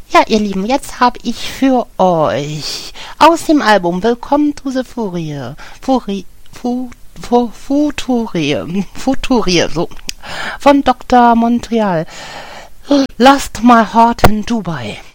Ja, ihr Lieben, jetzt habe ich für euch aus dem Album Willkommen to the Furie, Futurie, so, von Dr. Montreal, Lost My Heart in Dubai.